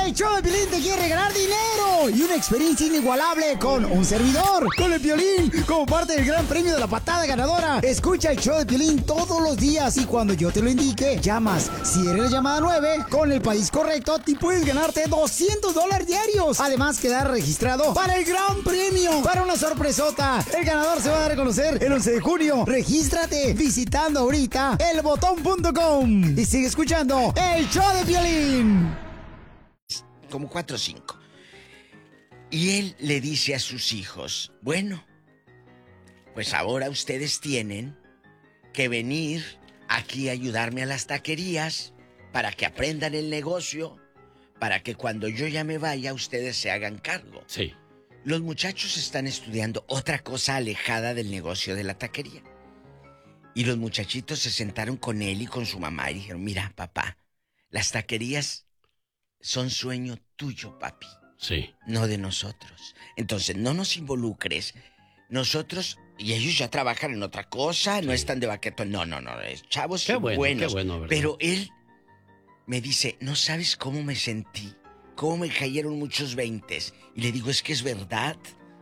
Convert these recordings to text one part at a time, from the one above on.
El show de Piolín te quiere regalar dinero y una experiencia inigualable con un servidor, con el Piolín, como parte del gran premio de la patada ganadora. Escucha el show de Piolín todos los días y cuando yo te lo indique, llamas. Si eres la llamada 9, con el país correcto, te puedes ganarte $200 diarios. Además, quedar registrado para el gran premio, para una sorpresota. El ganador se va a dar a conocer el 11 de junio. Regístrate visitando ahorita elbotón.com y sigue escuchando el show de Piolín. Como 4 o 5. Y él le dice a sus hijos, bueno, pues ahora ustedes tienen que venir aquí a ayudarme a las taquerías para que aprendan el negocio, para que cuando yo ya me vaya ustedes se hagan cargo. Sí. Los muchachos están estudiando otra cosa alejada del negocio de la taquería. Y los muchachitos se sentaron con él y con su mamá y dijeron, mira, papá, las taquerías son sueño tuyo, papi. Sí. No de nosotros. Entonces, no nos involucres. Nosotros, y ellos ya trabajan en otra cosa, sí. No están de baquetón. No, chavos qué bueno, buenos. Qué bueno, ¿verdad? Pero él me dice, no sabes cómo me sentí, cómo me cayeron muchos veintes. Y le digo, es que es verdad.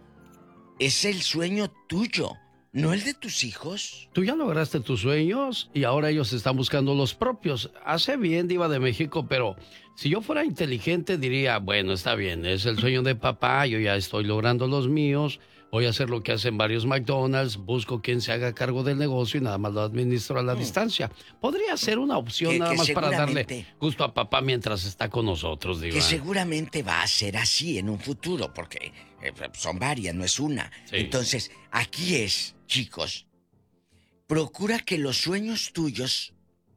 Es el sueño tuyo, no el de tus hijos. Tú ya lograste tus sueños y ahora ellos están buscando los propios. Hace bien, Diva de México, pero si yo fuera inteligente diría, bueno, está bien, es el sueño de papá, yo ya estoy logrando los míos, voy a hacer lo que hacen varios McDonald's, busco quien se haga cargo del negocio y nada más lo administro a la distancia. Podría ser una opción nada más para darle gusto a papá mientras está con nosotros, Diva. Que seguramente va a ser así en un futuro, porque son varias, no es una. Sí. Entonces, aquí es, chicos, procura que los sueños tuyos,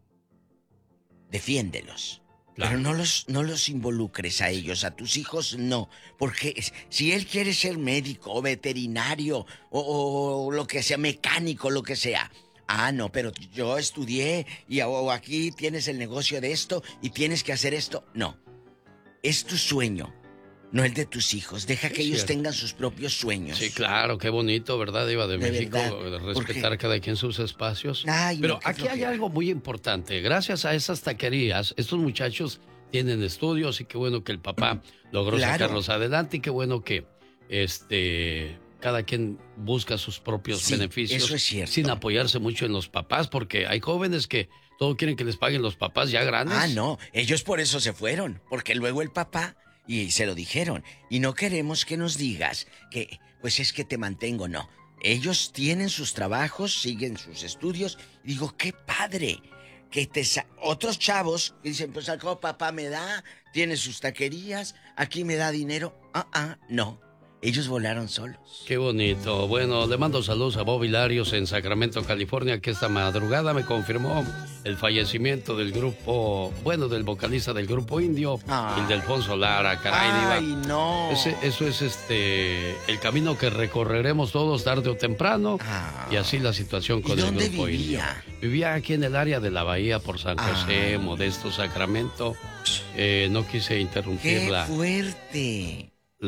defiéndelos. Claro. Pero no los involucres a ellos, a tus hijos no. Porque si él quiere ser médico o veterinario o lo que sea, mecánico, lo que sea. Ah, no, pero yo estudié y aquí tienes el negocio de esto y tienes que hacer esto. No, es tu sueño, no el de tus hijos. Deja que ellos tengan sus propios sueños. Sí, claro, qué bonito, ¿verdad, Diva de México? Verdad. Respetar a cada quien sus espacios. Ay, pero no, aquí hay algo muy importante. Gracias a esas taquerías, estos muchachos tienen estudios y qué bueno que el papá logró sacarlos adelante y qué bueno que cada quien busca sus propios beneficios. Eso es cierto. Sin apoyarse mucho en los papás, porque hay jóvenes que todo quieren que les paguen los papás ya grandes. Ah, no, ellos por eso se fueron, porque luego el papá... Y se lo dijeron. Y no queremos que nos digas que, pues es que te mantengo. No. Ellos tienen sus trabajos, siguen sus estudios. Y digo, qué padre. Que otros chavos que dicen, pues acá papá me da, tiene sus taquerías, aquí me da dinero. No. Ellos volaron solos. Qué bonito. Bueno, le mando saludos a Bob Hilarios en Sacramento, California, que esta madrugada me confirmó el fallecimiento del grupo, del vocalista del grupo indio, Ildefonso Lara. Caray, Diva. ¡Ay, no! Eso es el camino que recorreremos todos tarde o temprano. Y así la situación con el grupo indio. Vivía aquí en el área de la Bahía por San José, Modesto, Sacramento. No quise interrumpir ¡Qué fuerte!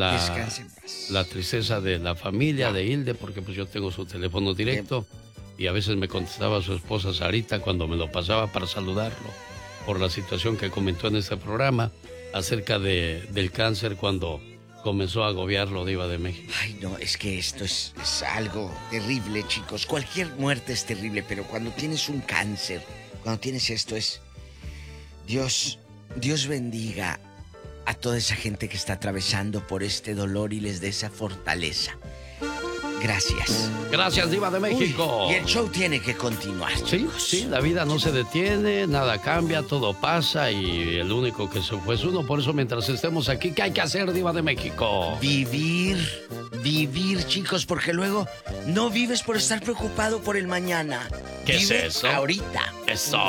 la tristeza de la familia de Hilde, porque pues yo tengo su teléfono directo y a veces me contestaba su esposa Sarita cuando me lo pasaba para saludarlo por la situación que comentó en este programa acerca del cáncer cuando comenzó a agobiarlo, Diva de México. Ay, no, es que esto es algo terrible, chicos. Cualquier muerte es terrible, pero cuando tienes un cáncer, cuando tienes esto es... Dios bendiga a toda esa gente que está atravesando por este dolor y les dé esa fortaleza. Gracias. Gracias, Diva de México. Y el show tiene que continuar, chicos. Sí, la vida no se detiene, nada cambia, todo pasa y el único que se fue es uno. Por eso, mientras estemos aquí, ¿qué hay que hacer, Diva de México? Vivir, chicos, porque luego no vives por estar preocupado por el mañana. ¿Qué es eso? Ahorita. Eso.